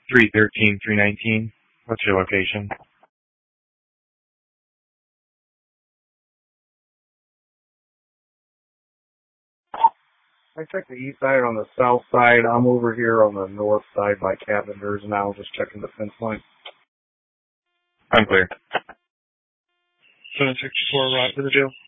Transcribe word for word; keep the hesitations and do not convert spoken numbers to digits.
three thirteen, three nineteen. What's your location? I checked the east side on the south side. I'm over here on the north side by Cavender's now, just checking the fence line. I'm clear. seven sixty-four, right to the deal.